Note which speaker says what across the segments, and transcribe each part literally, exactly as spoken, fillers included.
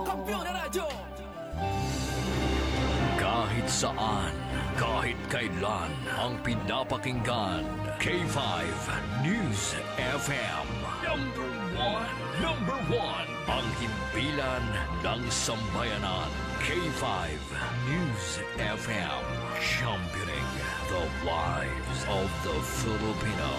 Speaker 1: Kahit saan, kahit kailan, ang pinapakinggan. K five News F M. Number one. Number one. Ang himpilan ng sambayanan. K five News F M. Championing the lives of the Filipino.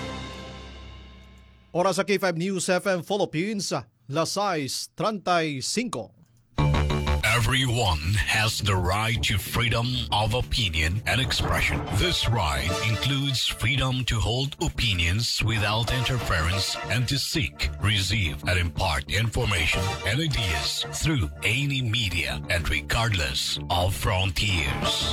Speaker 2: Oras sa K five News F M Philippines, las sais treinta y cinco.
Speaker 3: Everyone has the right to freedom of opinion and expression. This right includes freedom to hold opinions without interference and to seek, receive, and impart information and ideas through any media and regardless of frontiers.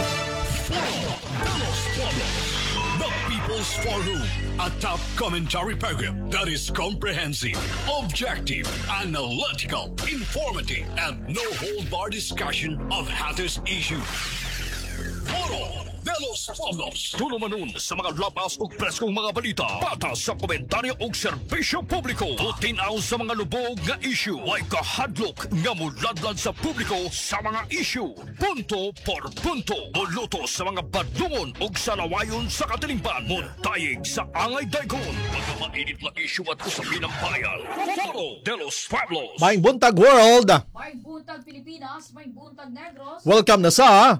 Speaker 3: The People's Forum, a top commentary program that is comprehensive, objective, analytical, informative, and no-hold-bar discussion of hottest issues. Foro de los Pueblos.
Speaker 1: Tulumanon sa mga labas ug preskong mga balita. Patas sa komentaryo ug serbisyo publiko. Tutinaw sa mga lubog nga issue. Way kahadlok nga muladlad sa publiko sa mga issue. Punto por punto. Muluto sa mga badungon ug salawayon sa katilingban. Muntayig sa angay daykon. Mga mainit na issue at usapin ng bayan. Foro de los Pueblos.
Speaker 2: Maing buntag world.
Speaker 4: May buntag Pilipinas, may buntag Negros.
Speaker 2: Welcome na sa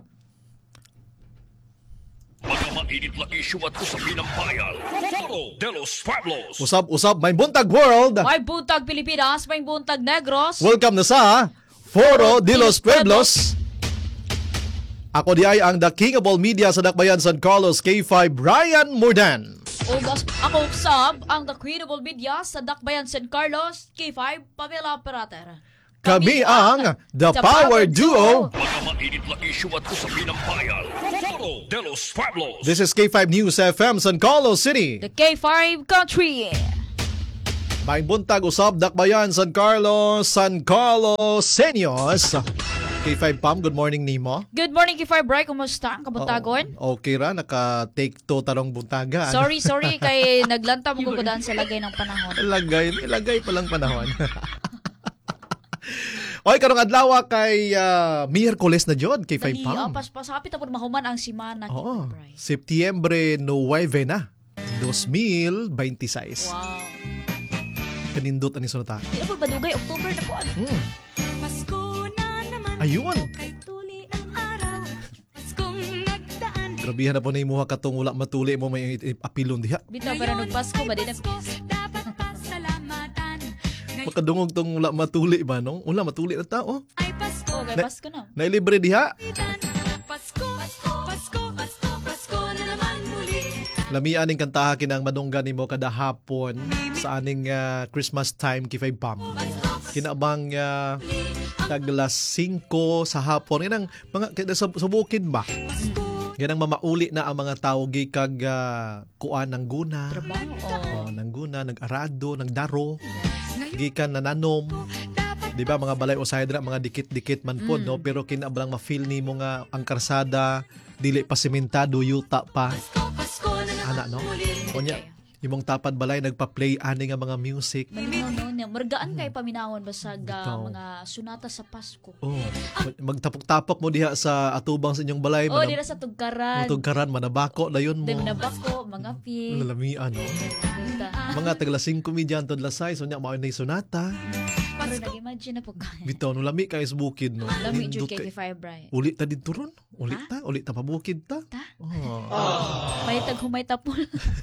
Speaker 1: Mga mainit na issue at usapin ng bayan. Foro de los Pueblos.
Speaker 2: Usab-usab Maing buntag world.
Speaker 4: May buntag Pilipinas, may buntag Negros.
Speaker 2: Welcome na sa Foro de los Pueblos. Ako di ay ang The King of all Media sa Dakbayan San Carlos, K five Brian Mordan.
Speaker 4: Ugas ako sab ang The Queen of all Media sa Dakbayan San Carlos, K five Pamela Perater.
Speaker 2: Kami ang The Power Duo.
Speaker 1: Mga mainit na issue at usapin ng bayan. Foro de los Pueblos.
Speaker 2: This is K five News F M San Carlos City.
Speaker 4: The K five Country.
Speaker 2: Maing buntag usab Dakbayan San Carlos, San Carlos Seniors. K five Pam, good morning nimo.
Speaker 4: Good morning, K five Bri. Kumusta ang kabuntagon?
Speaker 2: Oh, okay ra, naka-take two tarong buntaga.
Speaker 4: Sorry, sorry. Kay naglanta mo ko sa lagay ng panahon.
Speaker 2: Ilagay, ilagay pa lang panahon. Oy, karong adlaw kay uh, Miyerkules na jud kay five
Speaker 4: Dali,
Speaker 2: Pam.
Speaker 4: oh, paspasapit na po mahuman ang simana, K five
Speaker 2: Oo,
Speaker 4: Bri.
Speaker 2: Septiembre nueve na. dos mil veintiséis.
Speaker 4: Wow.
Speaker 2: Kanindot ani sunod ta.
Speaker 4: Di na po badugay, October na po.
Speaker 2: Hmm.
Speaker 5: Pasko na naman.
Speaker 2: Ayun.
Speaker 5: Kay tuli ang araw. Paskong nagdaan.
Speaker 2: Grabihan na po na imuha katong wala matuli mo may apilon diha.
Speaker 4: Bitaw para nung Pasko ba? Di na
Speaker 5: Dapat pasalamatan.
Speaker 2: Makadungog tong wala matuli ba no? Wala matuli na tao.
Speaker 5: Ay Pasko.
Speaker 4: Oh, kay
Speaker 2: Na-
Speaker 4: Pasko na.
Speaker 2: Nailibre diha.
Speaker 5: Pasko. Pasko. Pasko. Pasko. Pasko na naman muli.
Speaker 2: Lamian ning kantaha kinang madunggan nimo kada hapon sa aning uh, Christmas time kay five Pam. Kinabang uh, taglas singko sa hapon inang mga kada sub- subukin ba. Ganang mamauli na ang mga tao gikag uh, kuan ng guna.
Speaker 4: Trabaho. Oh.
Speaker 2: Oh, ng guna, nag-arado, nagdaro. Gikan nananom. Di ba mga balay usay dira mga dikit-dikit man po,
Speaker 4: Mm.
Speaker 2: no? Pero kinabang ma-feel nimo nga ang karsada dili pa sementado, yuta pa.
Speaker 5: Pasko na naman
Speaker 2: Ana no?
Speaker 5: muli.
Speaker 2: Onya, imong tapad balay nagpa-play ani nga mga music.
Speaker 4: Malinaw no, no. Margaan kay paminawon basag
Speaker 2: Bitaw.
Speaker 4: uh, mga sunata sa Pasko.
Speaker 2: Oh, magtapok-tapok mo diha sa atubang sa inyong balay,
Speaker 4: Oh, dira sa tugkaran.
Speaker 2: tugkaran manabako dayon mo.
Speaker 4: Then nabako, mga pi.
Speaker 2: Lalamian no. Mga taglasing komedyan tod lasay so nya mao nay sonata.
Speaker 4: Pero nag-imagine na po ka.
Speaker 2: Bitaw no lami kay sa bukid no.
Speaker 4: Lami
Speaker 2: Nindot
Speaker 4: jud kay
Speaker 2: kay-
Speaker 4: Fire Brian.
Speaker 2: Uli ta dito ron. Uli
Speaker 4: Ha?
Speaker 2: ta, uli ta pabukid ta.
Speaker 4: Ta?
Speaker 2: Oh.
Speaker 4: May tag humay tapol.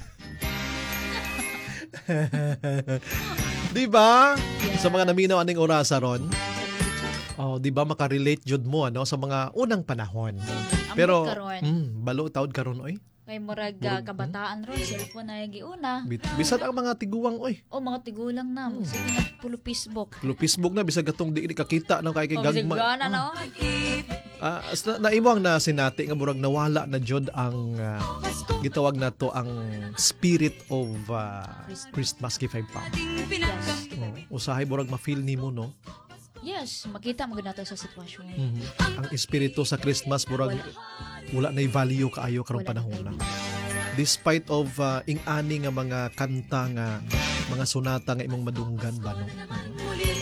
Speaker 2: Di ba?
Speaker 4: Yeah.
Speaker 2: Sa mga naminaw aning orasa ron. Oh, di ba makarelate jud mo ano sa mga unang panahon. Pero
Speaker 4: karon.
Speaker 2: mm, balo taod karon oy.
Speaker 4: Kay murag uh, kabataan ron, cellphone na giuna.
Speaker 2: Bit- Bisan ang mga tiguwang oy.
Speaker 4: O mga tigulang na,
Speaker 2: Hmm.
Speaker 4: sige na pulo Facebook.
Speaker 2: Pulo Facebook na bisag gatong di di kakita no kay kay
Speaker 4: O bisag
Speaker 2: gagma.
Speaker 4: gana na o.
Speaker 2: Ah, as na, naimo ang na sinati nga murag nawala na jud ang ah, gitawag na to ang spirit of ah, Christmas kay five pound.
Speaker 4: Yes.
Speaker 2: Oh, usahay murag ma-feel nimo no.
Speaker 4: Yes, makita mo nato sa sitwasyon.
Speaker 2: Mhm. Ang espiritu sa Christmas murag wala na value kaayo karong
Speaker 4: Wala na
Speaker 2: panahon na.
Speaker 4: value.
Speaker 2: Despite of uh, ing-ani nga mga kanta nga mga sunata nga imong madunggan ba no.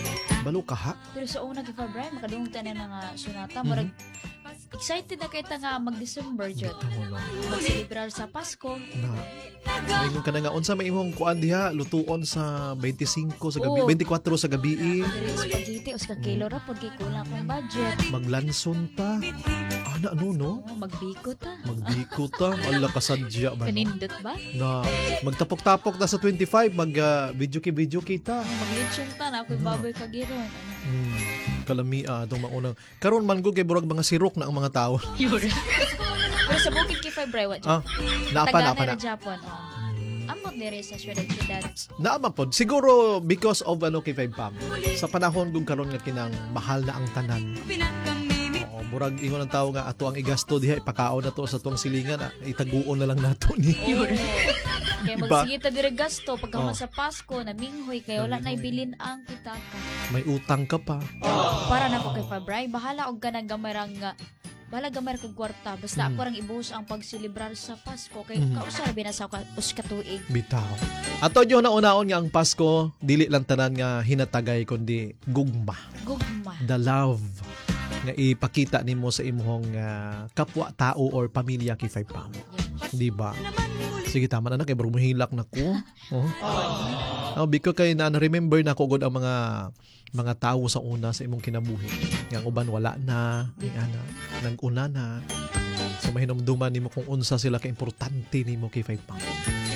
Speaker 2: Kabalo ka ha?
Speaker 4: Pero sa una kay February makadungog ta na nga sunata murag excited na kay ta nga mag-December jud.
Speaker 2: Tamo no.
Speaker 4: Mag-celebrar sa Pasko.
Speaker 2: Na. Ngayon ka na nga unsa may imong kuan diha lutuon sa twenty-five sa gabi,
Speaker 4: Oo.
Speaker 2: twenty-four sa gabi.
Speaker 4: Diri spaghetti o sa kilo ra pag kulang akong budget.
Speaker 2: Maglanson ta. Ana ano no?
Speaker 4: Oh, magbiko ta.
Speaker 2: Magbiko ta. Ala kasadya ba? No?
Speaker 4: Kanindot ba?
Speaker 2: Na magtapok-tapok na sa twenty-five, mag uh, video kay video kita.
Speaker 4: Maglitsyon ta na ako'y baboy kagiron.
Speaker 2: Hmm. Kalamia atong maunang. Karon man gud kay burag mga sirok na ang mga tao.
Speaker 4: Pero sa bukid kay February wa
Speaker 2: Ah, naapa
Speaker 4: Tagana
Speaker 2: naapa na.
Speaker 4: na Japon. Oh. Amot diri sa syudad-syudad.
Speaker 2: Naama pod. Siguro because of ano kay Five Pam. Sa panahon kung karon nga kinang mahal na ang tanan. Oo, murag ingon ang tao nga ato ang igasto diha ipakaon na to sa tuang silingan ah, itaguon na lang nato ni.
Speaker 4: Oh. Kaya
Speaker 2: Diba?
Speaker 4: magsige ta diri gasto pagka
Speaker 2: Oh.
Speaker 4: sa Pasko naminghoy kay wala na ibilin ang kitaka.
Speaker 2: May utang ka pa.
Speaker 4: Para na ko kay February bahala og kanang gamay ra nga bahala gamay ra kog kwarta basta ako rang ibuhos ang pagselebrar sa Pasko kay
Speaker 2: Mhm.
Speaker 4: kausar binasa ka us ka tuig.
Speaker 2: Bitaw. Ato yo na unaon nga ang Pasko dili lang tanan nga hinatagay kundi gugma.
Speaker 4: Gugma.
Speaker 2: The love nga ipakita nimo sa imong ah, kapwa tao or pamilya kay Five Pam. Di ba? Sige tama na na kay bro muhilak na ko. Oh. Oh, because kay na remember na ko gud ang mga mga tao sa una sa imong kinabuhi. Yang uban wala na, ni ana, nag-una na. So mahinumduman nimo kung unsa sila ka importante nimo kay Five Pam.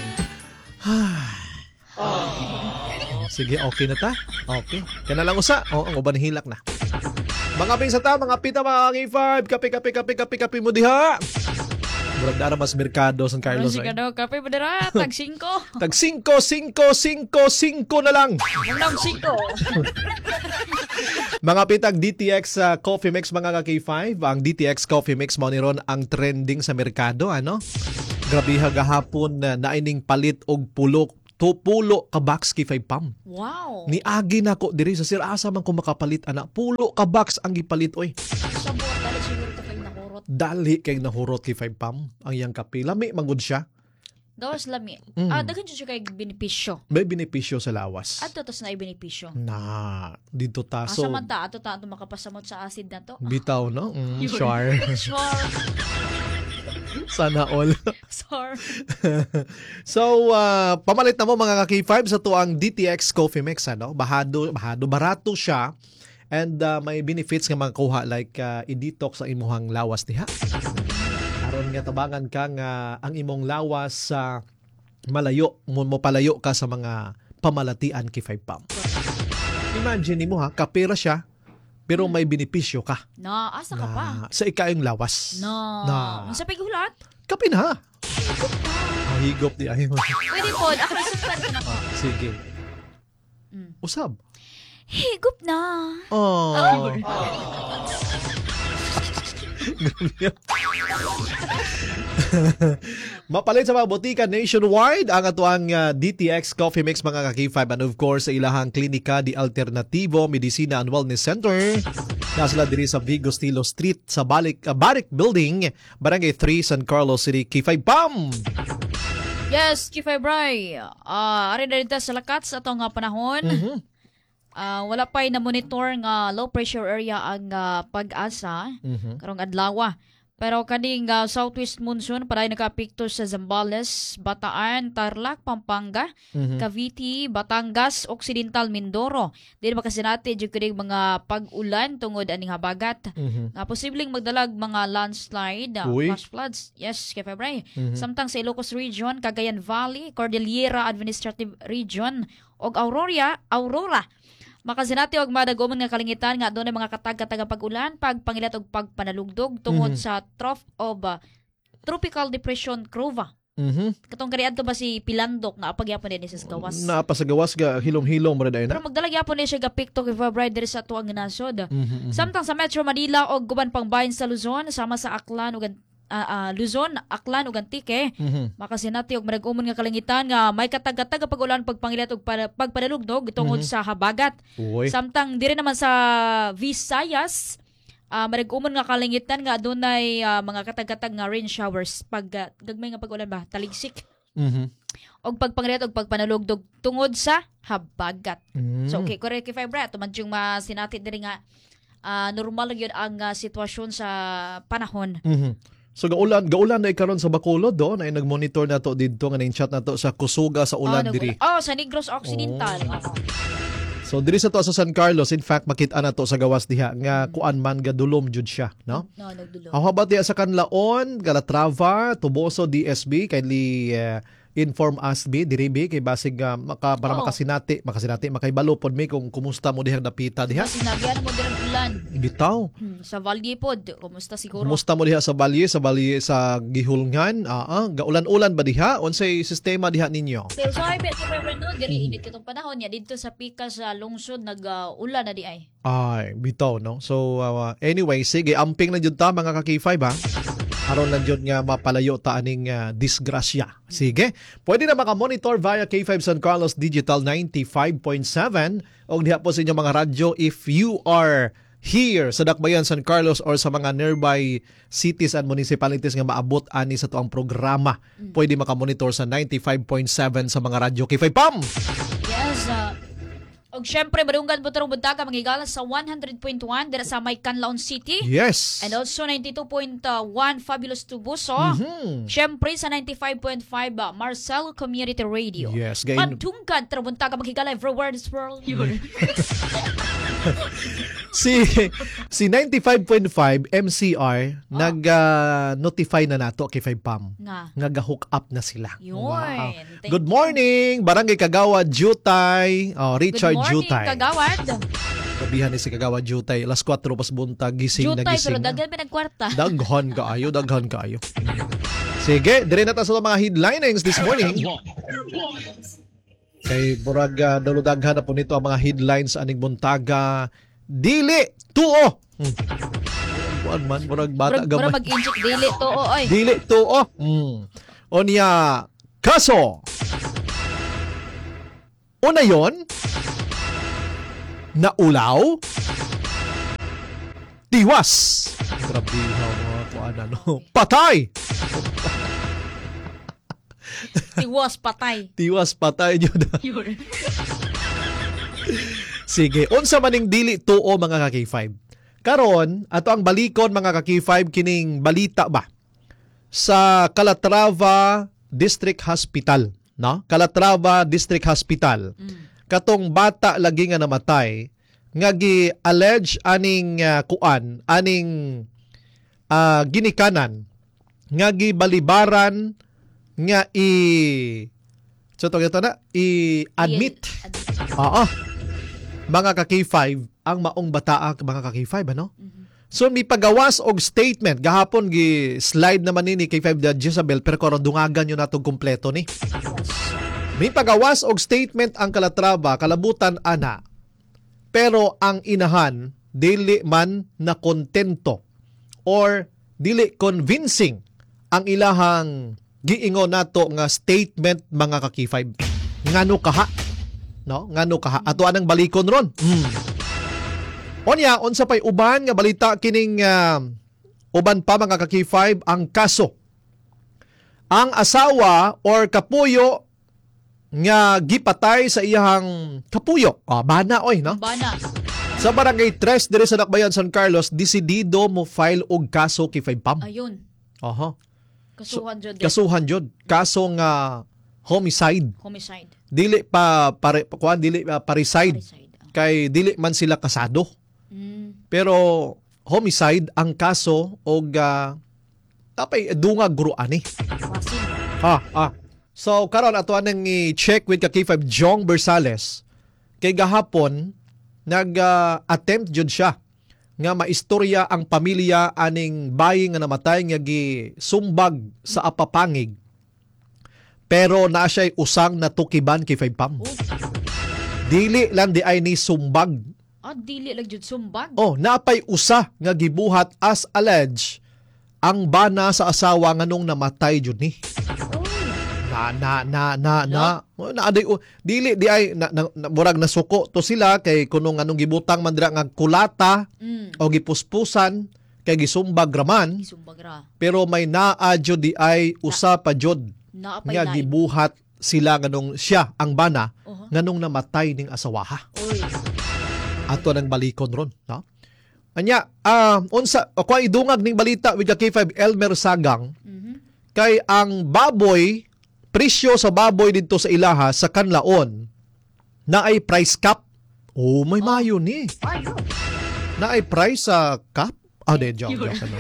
Speaker 2: Sige, okay na ta? Okay. Kana lang usa. Oh, ang uban hilak na. Mga ping sa ta, mga pita, mga K five, kape, kape, kape, kape, kape mo diha. Murag na mas merkado San Carlos.
Speaker 4: Sige
Speaker 2: Right?
Speaker 4: daw kape padara tag singko.
Speaker 2: Tag cinco, cinco, cinco, cinco na lang.
Speaker 4: Manang singko.
Speaker 2: Mga pitag D T X uh, Coffee Mix mga ka K five. Ang D T X Coffee Mix mo ni ron ang trending sa merkado. Ano? Grabe gahapon na naining palit og pulo to pulo ka box K five Pam.
Speaker 4: Wow.
Speaker 2: Ni agi na ko diri sa sir asa man ko makapalit ana. Pulo ka box ang gipalit oy.
Speaker 4: Sa buot dali siguro ka kay nakurot.
Speaker 2: Dali kay nahurot K five Pam ang iyang kape. Lami mangud siya.
Speaker 4: Gawas lami.
Speaker 2: Mm.
Speaker 4: Ah, daghan jud siya kay benepisyo.
Speaker 2: May benepisyo sa lawas.
Speaker 4: Ato tos na benepisyo.
Speaker 2: Na dito ta
Speaker 4: Asa
Speaker 2: so
Speaker 4: man ta ato ta ato makapasamot sa acid na to.
Speaker 2: bitaw no. Mm, sure.
Speaker 4: Sure.
Speaker 2: Sana all.
Speaker 4: Sure.
Speaker 2: So, uh, pamalit na mo mga ka K five sa tuang D T X Coffee Mix. Ano? Bahado, bahado, barato siya. And uh, may benefits nga makakuha like uh, i-detox sa imuhang lawas diha. Aron nga tabangan ka nga ang imong lawas sa malayo, mo, mo palayo ka sa mga pamalatian kay five Pam. Imagine mo ha, kapera siya, pero may benepisyo ka.
Speaker 4: Na, asa ka pa?
Speaker 2: Na, sa ikayong lawas.
Speaker 4: No.
Speaker 2: Na.
Speaker 4: Unsa pay gulat?
Speaker 2: Kape na ha. Ah, higop di ay.
Speaker 4: Pwede pod ako isuspend ko na.
Speaker 2: Ah, sige.
Speaker 4: Mm.
Speaker 2: Usab.
Speaker 4: Higup na.
Speaker 2: Oh. Mapalit sa mga botika nationwide ang atuang uh, D T X Coffee Mix mga ka K five and of course sa ilahang klinika di Alternativo Medicina and Wellness Center. Nasala diri sa Vigo Stilo Street sa Balik uh, Barik Building, Barangay three, San Carlos City. K five Pam.
Speaker 4: Yes, Kifay Bray. Ah, ari na dito sa lakat sa atong nga panahon.
Speaker 2: Mhm.
Speaker 4: Ah, wala pay na monitor nga low pressure area ang ah, pag-asa
Speaker 2: Mhm.
Speaker 4: karong adlaw. Pero kaning uh, southwest monsoon para nakapikto sa Zambales, Bataan, Tarlac, Pampanga,
Speaker 2: Mhm.
Speaker 4: Cavite, Batangas, Occidental, Mindoro. Dili makasinati jud kining mga pag-ulan tungod aning habagat.
Speaker 2: Mhm.
Speaker 4: Nga posibleng magdalag mga landslide, uh,
Speaker 2: Uy.
Speaker 4: flash floods. Yes, kay February.
Speaker 2: Mhm.
Speaker 4: Samtang sa Ilocos Region, Cagayan Valley, Cordillera Administrative Region ug Aurora, Aurora. Makasinati og madagomon nga kalingitan nga adunay mga katag-katag pag-ulan, pagpangilat og pagpanalugdog tungod
Speaker 2: Mhm.
Speaker 4: sa trough of uh, Tropical Depression Crova.
Speaker 2: Mhm.
Speaker 4: Katong kaniadto ba si Pilandok nga apagyapon din sa gawas.
Speaker 2: Napa sa gawas ga hilom-hilom mo na.
Speaker 4: Pero magdala gyapon ni siya gapikto kay February diri sa tuang nasod.
Speaker 2: Mhm.
Speaker 4: Samtang sa Metro Manila og guban pang bahin sa Luzon sama sa Aklan ug ah, ah, Luzon, Aklan ug Antique.
Speaker 2: Mhm.
Speaker 4: Makasinati og marag-umon nga kalangitan nga may katag-katag pag-ulan pagpangilat og para- pagpadalugdog tungod
Speaker 2: Mhm.
Speaker 4: sa habagat.
Speaker 2: Uy.
Speaker 4: Samtang diri naman sa Visayas, ah marag-umon nga kalangitan nga adunay ah, mga katag-katag nga rain showers pag ah, gagmay nga pag-ulan ba taligsik.
Speaker 2: Mhm.
Speaker 4: og pagpangilat og pagpanalugdog tungod sa habagat.
Speaker 2: Mm.
Speaker 4: So okay, correct kay Fibra, tumadyong masinati diri nga ah, normal lang yun ang ah, sitwasyon sa panahon.
Speaker 2: Mhm. So gaulan gaulan na ikaron sa Bacolod do na nagmonitor nato didto nga ning chat nato sa Kusuga sa ulan
Speaker 4: oh,
Speaker 2: diri.
Speaker 4: Oh, sa Negros Occidental. Oo.
Speaker 2: So diri sa to sa San Carlos, in fact makita na to sa gawas diha nga kuan man gadulom jud siya, no?
Speaker 4: No, nagdulo.
Speaker 2: How about diha sa Canlaon, Calatrava, Tuboso, D S B, kindly uh, inform us bi diri bi kay basig uh, maka, para
Speaker 4: Oo.
Speaker 2: makasinati, makasinati makaibalo pod mi kung kumusta mo diha dapita diha.
Speaker 4: Kasi nagyan mo dirang ulan.
Speaker 2: Bitaw.
Speaker 4: Hmm, sa Valle pod, kumusta siguro?
Speaker 2: Kumusta mo diha sa Balye, sa Balye sa Gihulngan? Ah, ah, gaulan-ulan ba diha? Unsay sistema diha ninyo?
Speaker 4: Pero sa ibet kay Fibra no, diri init kitong panahon niya dito sa pika sa lungsod nag-ulan na di ay.
Speaker 2: Ay, bitaw, no? So, uh, anyway, sige, amping na jud ta mga ka-K five, ha? Aron lang jud nga mapalayo ta aning uh, disgrasya. Sige, pwede na maka-monitor via K five San Carlos Digital ninety-five point seven o diha po sa inyong mga radyo if you are here sa Dakbayan, San Carlos or sa mga nearby cities and municipalities nga maabot ani sa tuang programa. Pwede maka-monitor sa ninety-five point seven sa mga radyo K five Pam.
Speaker 4: Yes, uh, og syempre madunggan butarong buntaga manghigala sa one hundred point one dira sa may Canlaon City.
Speaker 2: Yes.
Speaker 4: And also ninety-two point one Fabulous Tubuso.
Speaker 2: Mhm.
Speaker 4: Syempre sa ninety-five point five uh, Marcel Community Radio.
Speaker 2: Yes, gain-
Speaker 4: Madunggan tarong buntaga manghigala everywhere in this world.
Speaker 2: si si ninety-five point five M C R nag-notify na nato kay five Pam.
Speaker 4: Nga.
Speaker 2: Nag-hook up na sila.
Speaker 4: Yun. Thank
Speaker 2: Good morning, Barangay Kagawad Jutay. Oh, Richard
Speaker 4: Good morning,
Speaker 2: Jutay.
Speaker 4: Kagawad.
Speaker 2: Kabihan ni si Kagawad Jutay. Alas four pas buntag gising na
Speaker 4: Jutay,
Speaker 2: gising.
Speaker 4: pero
Speaker 2: na.
Speaker 4: daghan pinagkwarta.
Speaker 2: Daghan kaayo, daghan kaayo. Sige, dire na ta sa mga headlinings this morning. Kay Burag uh, daludaghan na po nito ang mga headlines aning buntaga. Dili tuo. Hmm. Buwan man, Burag bata
Speaker 4: Pero
Speaker 2: gamay.
Speaker 4: mag-inject dili to, oy.
Speaker 2: Dili tuo. Hmm. Onya, kaso. Una yon, naulaw, tiwas. Grabe ha, mga kuan ano. Patay.
Speaker 4: Tiwas patay.
Speaker 2: Tiwas patay yun. Sige, unsa maning dili tuo mga ka-K five. Karon, ato ang balikon mga ka-K five kining balita ba sa Calatrava District Hospital, no? Calatrava District Hospital. Katong bata lagi nga namatay nga gi-allege aning uh, kuan, aning uh, ginikanan nga gibalibaran nga i so to na i-admit. Oo. Mga ka-K five ang maong bataa mga ka-K five ano? So mi pagawas og statement gahapon gi slide naman ni K five da Jezabel pero karon dungagan yo natong kompleto ni. Mi pagawas og statement ang Calatrava kalabutan ana. Pero ang inahan dili man na kontento or dili convincing ang ilahang giingon nato nga statement mga ka-K five. Ngano kaha? No? Ngano kaha? Ato anang balikon ron. Mm. Onya, unsa pay uban nga balita kining uh, uban pa mga ka-K five ang kaso. Ang asawa or kapuyo nga gipatay sa iyang kapuyo. Ah, bana oy, no?
Speaker 4: Bana.
Speaker 2: Sa Barangay tres diri sa Dakbayan, San Carlos, desidido mo file og kaso kay five Pam.
Speaker 4: Ayun.
Speaker 2: Aha.
Speaker 4: Kasuhan jud.
Speaker 2: Kasuhan jud. Kaso nga homicide.
Speaker 4: Homicide.
Speaker 2: Dili pa pare kuan dili pa parricide.
Speaker 4: Homicide. ah.
Speaker 2: Kay dili man sila kasado.
Speaker 4: Mm.
Speaker 2: Pero homicide ang kaso og uh, tapay dungag guro ani.
Speaker 4: Wasin.
Speaker 2: Ah, ah. So karon ato anang i-check with ka K five Jong Bersales. Kay gahapon nag-attempt uh, jud siya nga maistorya ang pamilya aning bayi nga namatay nga gisumbag sa apapangig. Pero naa siya'y usang natukiban kay five Pam.
Speaker 4: Oh.
Speaker 2: Dili lang di ay ni sumbag.
Speaker 4: Ah, dili lang jud sumbag.
Speaker 2: Oh, napay usa nga gibuhat as alleged ang bana sa asawa nganong namatay jud ni.
Speaker 4: Oh.
Speaker 2: Na na na na na oh, na aday, oh, dili di ay na, na, na murag nasuko to sila kay kuno nganong gibutang man dira nga kulata
Speaker 4: Mm.
Speaker 2: o gipuspusan kay gisumbag raman
Speaker 4: Sumbag ra.
Speaker 2: pero may naa jud di ay usa pa jud
Speaker 4: Naapay
Speaker 2: nga
Speaker 4: lain.
Speaker 2: gibuhat sila nganong siya ang bana
Speaker 4: Oho.
Speaker 2: nganong namatay ning asawaha.
Speaker 4: Uy.
Speaker 2: Ato nang balikon ron, no? Anya, ah unsa ako idungag ning balita with K five Elmer Sagang
Speaker 4: Mhm.
Speaker 2: kay ang baboy, presyo sa baboy dito sa ilaha sa Kanlaon na ay price cap. Oh, may mayo ni.
Speaker 4: Ayun.
Speaker 2: Na ay price sa cap. Ah, de joke, joke ano.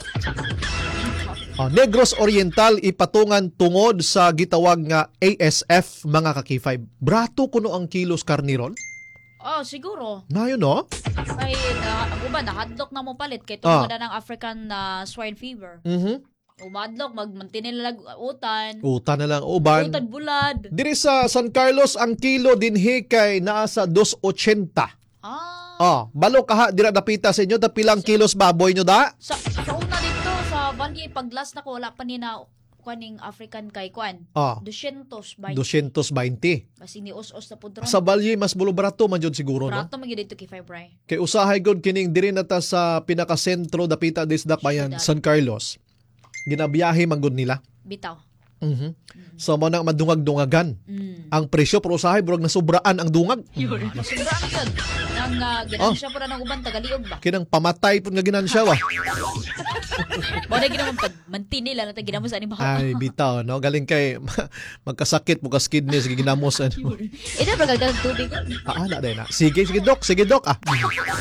Speaker 2: Ah, Negros Oriental ipatungan tungod sa gitawag nga A S F mga ka K five. Brato kuno ang kilos karniron.
Speaker 4: Oh, siguro.
Speaker 2: Na yun, no?
Speaker 4: Ay, na, ang uban, nahadlok na mo palit kay
Speaker 2: Ah.
Speaker 4: tungod na ng African na swine fever.
Speaker 2: Mhm.
Speaker 4: Umadlok, magmantinil na utan.
Speaker 2: Uta na lang uban.
Speaker 4: Utan bulad.
Speaker 2: Diri sa San Carlos ang kilo dinhi kay naa sa two eighty.
Speaker 4: Ah.
Speaker 2: Ah, balo kaha dira dapita sa inyo ta pilang kilos baboy nyo da?
Speaker 4: Sa, sa una dito, sa Bangi, pag last na ko, wala pa ni na kuaning African kay kuan.
Speaker 2: Ah,
Speaker 4: two hundred by
Speaker 2: two twenty.
Speaker 4: Kasi ni us-us na pudron.
Speaker 2: Sa Balye mas bulo barato man jud siguro, no?
Speaker 4: Prato man gyud dito kay Fibray.
Speaker 2: Kay usahay gud kining diri na ta sa pinakasentro dapita dis Dakbayan,
Speaker 4: Syudad.
Speaker 2: San Carlos. Ginabiyahe man gud nila.
Speaker 4: Bitaw.
Speaker 2: Mhm. So mo nang madungag-dungagan.
Speaker 4: Mm.
Speaker 2: Ang presyo pero usahay burag nasubraan ang dungag.
Speaker 4: Sobrang yun. Nang uh, ginansya po na ng uban, tagaliog ba?
Speaker 2: Kinang pamatay pud nga ginansya wa.
Speaker 4: Muna ginawa pag mantinila na tayo ginamos ani ba?
Speaker 2: Ay bitaw no, galing kay magkasakit mo kas kidney sige ginamos ano.
Speaker 4: Ina ba kagdag tubig?
Speaker 2: Ah, na na. Sige, sige dok, sige dok. Ah.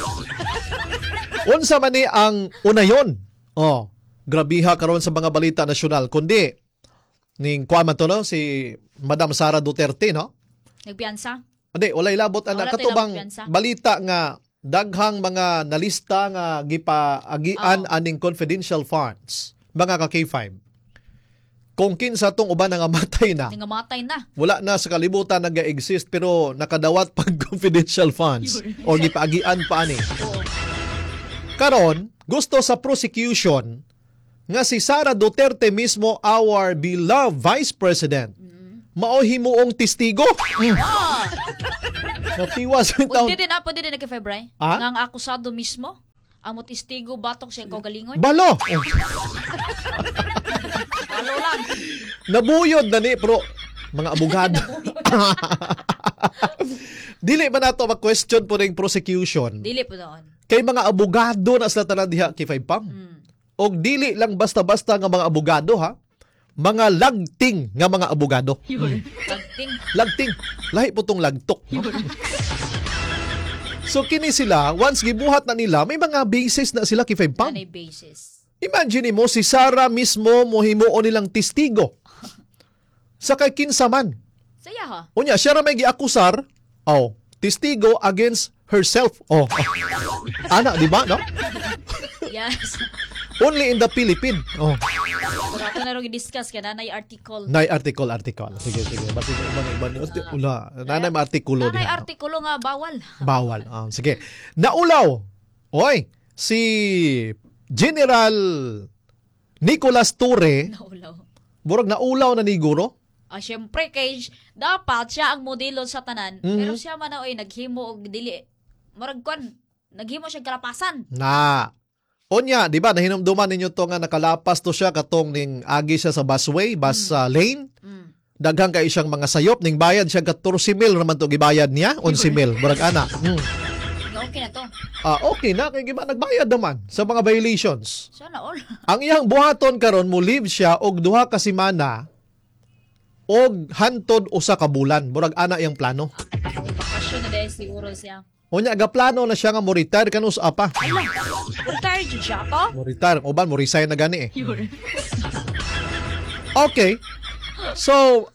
Speaker 2: Unsa man ni ang unayon? Oh, grabiha karon sa mga balita nasyonal kundi ning kuan man to no si Madam Sara Duterte no?
Speaker 4: Nagpiyansa?
Speaker 2: Ade, walay labot ana
Speaker 4: Wala tayo
Speaker 2: katubang
Speaker 4: labot piyansa.
Speaker 2: balita nga daghang mga nalista nga gipaagian
Speaker 4: Oo.
Speaker 2: aning confidential funds mga ka K five. Kung kinsa tong uban nga matay na,
Speaker 4: Nga matay na.
Speaker 2: wala na sa kalibutan nag-exist pero nakadawat pag confidential funds o gipaagian pa ani.
Speaker 4: Oo.
Speaker 2: Karon, gusto sa prosecution nga si Sara Duterte mismo, our beloved Vice President, mao himuong testigo.
Speaker 4: Ah!
Speaker 2: Natiwas ang taon.
Speaker 4: Pwede din na, pwede din na kay Febray.
Speaker 2: Ah?
Speaker 4: Nga ang akusado mismo, ang motistigo batok siya ikaw galingon.
Speaker 2: Balo!
Speaker 4: Halo lang.
Speaker 2: Nabuyod na ni, pero mga abogado. Dili man nato mag-question po ng prosecution.
Speaker 4: Dili po doon.
Speaker 2: Kay mga abogado na sila tanan diha kay five pam.
Speaker 4: Mm.
Speaker 2: Og dili lang basta-basta nga mga abogado ha. Mga lagting nga mga abogado.
Speaker 4: Pagting.
Speaker 2: Lagting. Lahi po tong lagtok. No? So kini sila, once gibuhat na nila, may mga basis na sila kay five pam.
Speaker 4: Anay basis.
Speaker 2: Imagine mo, si Sara mismo mohimuon nilang testigo. Sa kay kinsa man.
Speaker 4: Saya ha.
Speaker 2: Unya, siya ra may giakusar. Oh, testigo against herself. Oh. Ana, di ba, no?
Speaker 4: Yes.
Speaker 2: Only in the Philippines. Oh.
Speaker 4: Pero ato na rin i-discuss kaya nanay article.
Speaker 2: Nay article, article. Sige, sige. Basta ibang ibang ula. Nanay may artikulo
Speaker 4: Nanay
Speaker 2: diha.
Speaker 4: artikulo nga bawal.
Speaker 2: Bawal. Ah, sige. Naulaw. Oy, si General Nicolas Torre,
Speaker 4: Naulaw.
Speaker 2: burag naulaw na ni Guro.
Speaker 4: Ah, syempre kay dapat siya ang modelo sa tanan.
Speaker 2: Mhm.
Speaker 4: Pero siya man na oy naghimo og dili. Murag kon, naghimo siya kalapasan.
Speaker 2: Na. Onya, di ba, nahinumduman ninyo to nga nakalapas to siya katong ning agi siya sa busway, bus uh, lane.
Speaker 4: Mm.
Speaker 2: Daghang kay siyang mga sayop, ning bayad siya fourteen mil naman to gibayad niya, eleven mil. Burag ana. Mm.
Speaker 4: Nga okay na to.
Speaker 2: Ah, okay na, kay giba nagbayad naman sa mga violations.
Speaker 4: Sana all.
Speaker 2: Ang iyang buhaton karon mo leave siya og duha ka semana og hantod usa ka bulan. Murag ana iyang plano.
Speaker 4: Ay, bakasyon na dahil siguro siya.
Speaker 2: Unya ga plano na siya nga mo retire kanus apa.
Speaker 4: Ala, retired yun siya to?
Speaker 2: Mo retire, uban mo resign na gani eh. Okay. So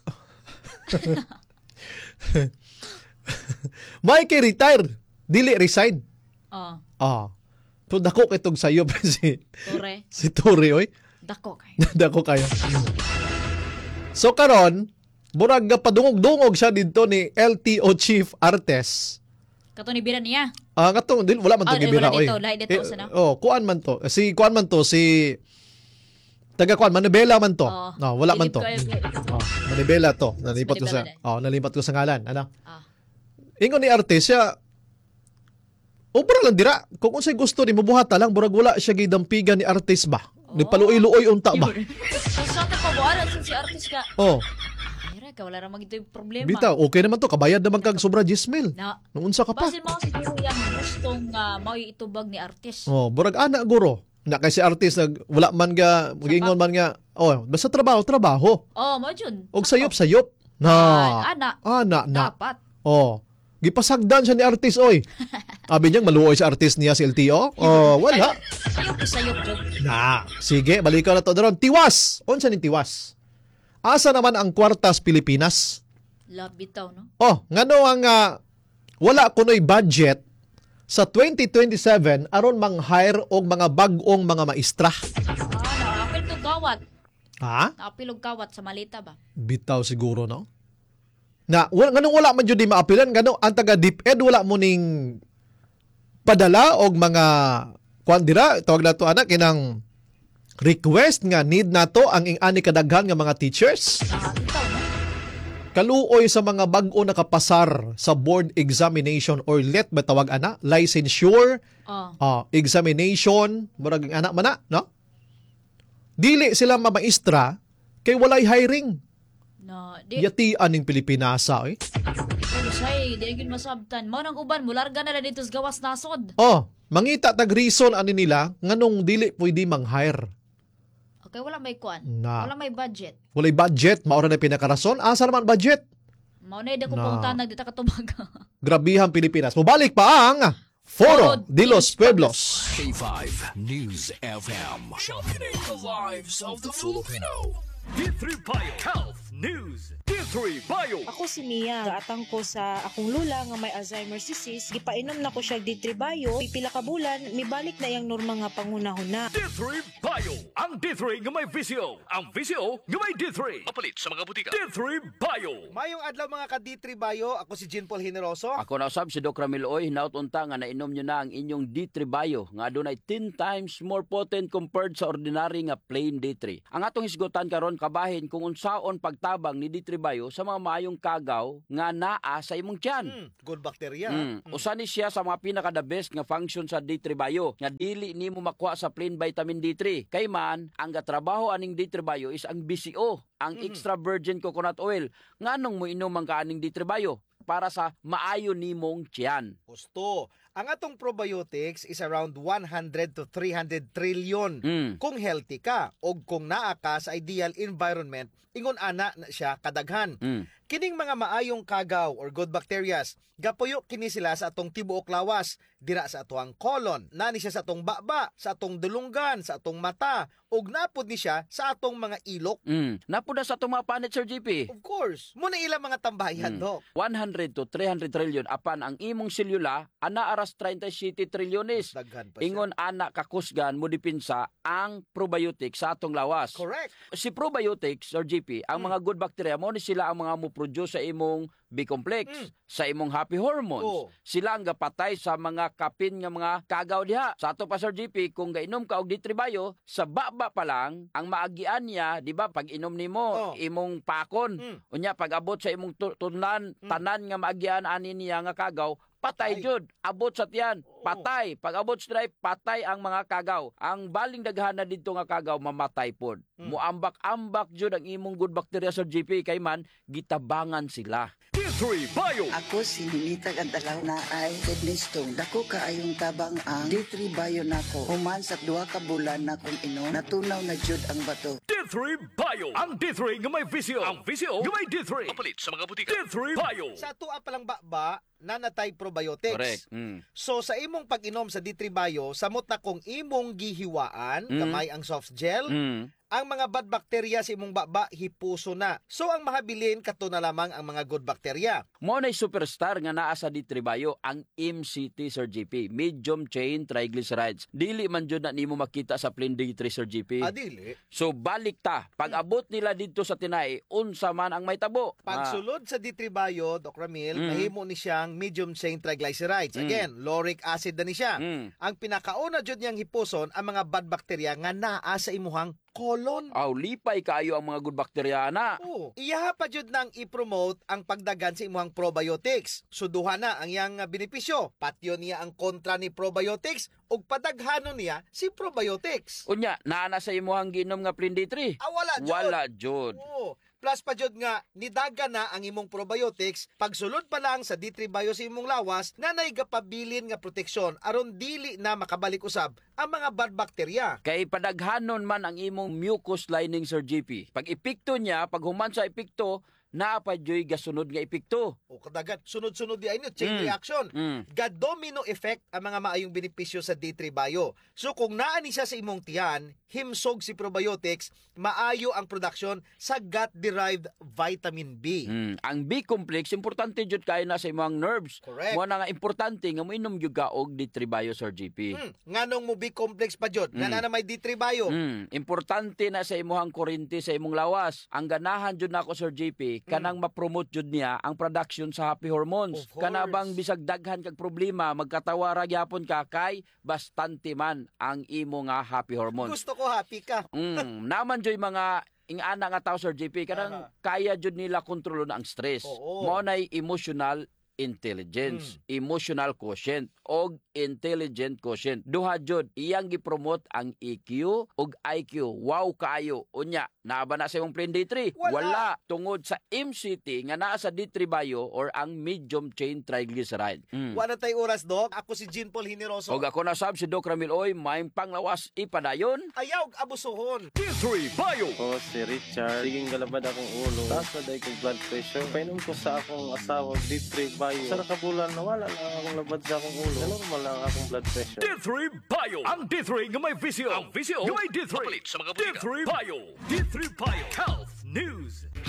Speaker 2: may kay retire, dili resign.
Speaker 4: Oh,
Speaker 2: Ah. To dako kitog sayo si
Speaker 4: tore.
Speaker 2: si Tori oy.
Speaker 4: Dako kay.
Speaker 2: Dako kayo. So karon, murag padungog-dungog siya dito ni L T O Chief Artes.
Speaker 4: Kato ni Bira niya.
Speaker 2: Ah, katong dil wala man to
Speaker 4: Ah,
Speaker 2: gibira
Speaker 4: wala
Speaker 2: oy.
Speaker 4: dito, lahi dito, sana?
Speaker 2: Oh, kuan man to. Si kuan man to si taga kuan Manibela man to.
Speaker 4: Oh,
Speaker 2: No, wala man to.
Speaker 4: Philip Coelho.
Speaker 2: Oh, Manibela to. Nalipat ko sa
Speaker 4: Manibela
Speaker 2: Oh, nalipat ko sa ngalan, ano?
Speaker 4: Ah.
Speaker 2: Ingon ni Artes siya obra lang dira. Kung unsay gusto ni mabuhata lang, burag wala siya gidampigan ni Artes ba? Ni paluoy-luoy unta ba?
Speaker 4: So, sa ito pa buwalan si artist ka.
Speaker 2: Oh.
Speaker 4: Ay, Ay, kaya wala naman ito yung problema.
Speaker 2: Bitaw, okay naman to. Kabayad naman kag sobra ten mil.
Speaker 4: Na,
Speaker 2: Nung unsa ka pa.
Speaker 4: basin mo siguro yung gustong uh, mao itubag ni artist.
Speaker 2: Oh, burag ana guro. Na kasi artist nag wala man ga magingon man nga. Oh, basta trabaho, trabaho.
Speaker 4: Oh, mo jud.
Speaker 2: Og sayop-sayop. Na.
Speaker 4: Ah, ana.
Speaker 2: Ana na.
Speaker 4: Dapat.
Speaker 2: Oh. Gipasagdan siya ni artist oy. Abi niya maluoy sa artist niya si L T O. Oh, wala.
Speaker 4: Sayop sayop jud.
Speaker 2: Na. Sige, balikan na to daron. Tiwas. Unsa ni tiwas? Asa naman ang kwartas Pilipinas?
Speaker 4: Love bitaw, no?
Speaker 2: Oh, ngano ang ah, wala kunoy budget sa twenty twenty-seven aron mang-hire og mga bag-ong mga maestra.
Speaker 4: Ah, naapil to kawat.
Speaker 2: Ha?
Speaker 4: Naapil og kawat sa malita ba?
Speaker 2: Bitaw siguro, no? Na, wala, ganun wala man jud di maapilan, ganun ang taga DepEd wala mo ning padala og mga kuan dira, tawag na to anak kinang request nga need nato ang ing-ani kadaghan nga mga teachers.
Speaker 4: Ah, bitaw, no?
Speaker 2: Kaluoy sa mga bag-o nakapasar sa board examination or let ba tawag ana, licensure,
Speaker 4: Oh.
Speaker 2: ah, examination, murag ang anak man na, no? Dili sila mamaestra kay walay hiring.
Speaker 4: No, di
Speaker 2: Yatian ning Pilipinasa, eh.
Speaker 4: say, di gyud masabtan. Mao nang uban mularga na lang dito sa gawas nasod.
Speaker 2: Oh, mangita tag reason ani nila nganong dili pwede mang-hire.
Speaker 4: Okay, wala may kuan.
Speaker 2: Na.
Speaker 4: Wala may budget.
Speaker 2: Walay budget, maura na pinakarason. Asa naman budget?
Speaker 4: Mao na ida ko
Speaker 2: Na.
Speaker 4: pangutana dito katubag.
Speaker 2: Grabihan Pilipinas. Mubalik pa ang Foro de los Pueblos.
Speaker 1: K five News F M. Sharpening the lives of the Filipino. D three Bio Health News. D three Bio.
Speaker 6: Ako si Mia, gaatang ko sa akong lula nga may Alzheimer's disease, gipainom na ko siya D three Bio, pipila ka bulan, mibalik na yang norma nga pangunahuna.
Speaker 1: D three Bio. Ang D three nga may visio. Ang visio nga may D three. Mapalit sa mga butika. D three Bio.
Speaker 7: Mayong adlaw mga ka-D three Bio, ako si Jean Paul Generoso.
Speaker 8: Ako na usab si Doc Ramil Oy, hinaut unta nga nainom nyo na ang inyong D three Bio nga adunay ten times more potent compared sa ordinary nga plain D three. Ang atong hisgutan karon kabahin kung unsaon pagtabang ni D three Bio sa mga maayong kagaw nga naa sa imong tiyan.
Speaker 7: Mm, good bacteria.
Speaker 8: Mm.
Speaker 7: Mm.
Speaker 8: Usa ni siya sa mga pinaka the best nga function sa D three Bio nga dili nimo makuha sa plain vitamin D three. Kay man ang gatrabaho aning D three Bio is ang B C O, ang
Speaker 7: Mhm.
Speaker 8: extra virgin coconut oil. Nganong mo inom ang kaaning D three Bio? Para sa maayo nimong tiyan.
Speaker 7: Gusto. Ang atong probiotics is around one hundred to three hundred trillion.
Speaker 8: Mm.
Speaker 7: Kung healthy ka o kung naa ka sa ideal environment, ingon ana na siya kadaghan.
Speaker 8: Mm.
Speaker 7: Kining mga maayong kagaw or good bacterias, gapuyo kini sila sa atong tibuok lawas, dira sa atong colon, nani siya sa atong baba, sa atong dulunggan, sa atong mata, ug napod ni siya sa atong mga ilok.
Speaker 8: Mm. Napuda sa itong mga panit, Sir G P.
Speaker 7: Of course, muna ilang mga tambayan,
Speaker 8: Mm.
Speaker 7: Dok.
Speaker 8: one hundred to three hundred trillion apan ang imong selula ana aras thirty-seven trilyones.
Speaker 7: Daghan pa siya.
Speaker 8: Ingon ana kakusgan mo dipinsa ang probiotic sa atong lawas.
Speaker 7: Correct.
Speaker 8: Si probiotics or G P, ang
Speaker 7: Mm.
Speaker 8: mga good bacteria mo ni sila ang mga mo produce sa imong B-complex,
Speaker 7: Mm.
Speaker 8: sa imong happy hormones.
Speaker 7: Oo.
Speaker 8: Sila ang gapatay sa mga kapin nga mga kagaw diha. Sa ato pa Sir G P, kung gainom ka og D three Bio, sa baba pa lang ang maagian niya, di ba, pag inom nimo
Speaker 7: Oo.
Speaker 8: imong pakon.
Speaker 7: Mm.
Speaker 8: Unya pag abot sa imong tu- tunlan,
Speaker 7: Mm.
Speaker 8: tanan nga maagian ani niya nga kagaw, patay
Speaker 7: Patay.
Speaker 8: jud. Abot sa tiyan,
Speaker 7: Oo.
Speaker 8: patay. Pag abot sa drive, patay ang mga kagaw. Ang baling daghan na dito nga kagaw mamatay pod.
Speaker 7: Mm.
Speaker 8: Muambak-ambak jud ang imong good bacteria sa G P kay man gitabangan sila.
Speaker 1: D three Bio.
Speaker 9: Ako si Ninita Gandalaw na ay kidney stone. Dako kaayong tabang ang D three Bio nako. Human sa duha ka bulan na kung inom, natunaw na jud ang bato.
Speaker 1: D three Bio. Ang D three nga may visio. Ang visio nga may D three. Mapalit sa mga butika. D three Bio.
Speaker 7: Sa tuwa pa lang baba, nanatay probiotics.
Speaker 8: Correct. Mm.
Speaker 7: So sa imong pag-inom sa D three Bio, samot na kung imong gihiwaan,
Speaker 8: Mm.
Speaker 7: kamay ang soft gel,
Speaker 8: Mm.
Speaker 7: ang mga bad bacteria sa imong baba hipuso na. So ang mahabilin kato na lamang ang mga good bacteria.
Speaker 8: Mo na superstar nga naa sa D three Bio ang M C T Sir G P, medium chain triglycerides. Dili man jud na nimo makita sa plain D three Sir G P.
Speaker 7: Adili,
Speaker 8: So balik ta, pag abot nila dito sa tinay, unsa man ang may tabo. Ah,
Speaker 7: pagsulod sa D three Bio, Doc Ramil,
Speaker 8: Mm.
Speaker 7: mahimo ni siyang medium chain triglycerides.
Speaker 8: Mm.
Speaker 7: Again, lauric acid na ni siya.
Speaker 8: mm.
Speaker 7: Ang pinakauna jud niyang hipuson ang mga bad bacteria nga naa sa imuhang colon.
Speaker 8: Aw lipay kaayo ang mga good bacteria na.
Speaker 7: Oo. Iyaha pa jud nang i-promote ang pagdagan sa imuhang probiotics. Suduha na ang iyang uh, benepisyo. Patyo niya ang kontra ni probiotics ug padaghanon niya si probiotics.
Speaker 8: Unya, naa na sa imuhang ginom nga plain D three.
Speaker 7: Ah, wala jud.
Speaker 8: Wala jud.
Speaker 7: Oo. Plus pa jud nga nidaga na ang imong probiotics pagsulod pa lang sa D three Bio sa imong lawas na naigapabilin nga proteksyon aron dili na makabalik usab ang mga bad bakterya.
Speaker 8: Kay padaghanon man ang imong mucus lining, Sir J P. Pag epekto niya, pag human sa epekto, naa pa joy gasunod nga epekto.
Speaker 7: O kadagat sunod-sunod di ay no, chain
Speaker 8: Mm.
Speaker 7: reaction.
Speaker 8: Mm.
Speaker 7: Ga-domino effect ang mga maayong benepisyo sa D three Bio. So kung naa ni siya sa imong tiyan, himsog si probiotics, maayo ang production sa gut-derived vitamin B.
Speaker 8: Mm. Ang B-complex, importante jud kayo na sa imong nerves.
Speaker 7: Correct.
Speaker 8: Mo na nga importante nga moinom jud ka og D three Bio, Sir J P.
Speaker 7: Hmm, nganong mo B-complex pa jud, nga
Speaker 8: Mm.
Speaker 7: na may D three Bio.
Speaker 8: Mm, importante na sa imuhang kurente sa imong lawas. Ang ganahan jud nako, Sir J P, kanang ma-promote jud niya ang production sa happy hormones.
Speaker 7: Of course.
Speaker 8: Kana bang bisag daghan kag problema, magkatawara gyapon ka kay bastante man ang imo nga happy hormones.
Speaker 7: Gusto ko happy ka.
Speaker 8: Mm, naman joy mga ingana nga tao, Sir J P, kanang kaya jud nila kontrolon ang stress.
Speaker 7: Oo.
Speaker 8: Mao nay emotional intelligence, emotional quotient og intelligent quotient. Duha jud iyang gipromote ang E Q ug I Q. Wow kaayo. Unya, naa ba na sa imong plain D three?
Speaker 7: Wala.
Speaker 8: Tungod sa M C T nga naa sa D three Bio or ang medium chain triglyceride. Mm.
Speaker 7: Wala tay oras, Doc. Ako si Jean Paul Hineroso.
Speaker 8: Og ako na sab si Doc Ramil Oy, may panglawas ipadayon.
Speaker 7: Ayaw abusuhon.
Speaker 1: D three Bio.
Speaker 10: Ako si Richard. Siging galabad akong ulo. Taas na dahil kong blood pressure. Painom ko sa akong asawa D three Bio. Sa nakabulan, nawala na akong labad sa akong ulo. Normal lang akong blood pressure.
Speaker 1: D three Bio. Ang D three nga may visyo. Ang visyo nga may D three.
Speaker 3: Mapalit sa mga
Speaker 1: D three Bio. D three Bio. Health News.